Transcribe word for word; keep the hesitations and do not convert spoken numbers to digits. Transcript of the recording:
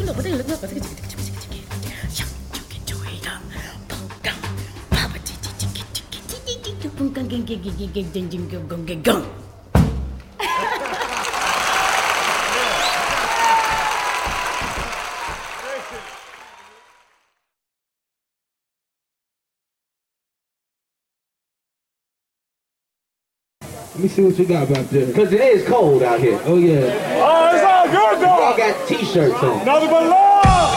Let me see what you got back there. Because it is cold out here. Oh, yeah. Oh, it's all good, though. Y'all got t-shirts on. Nothing but love.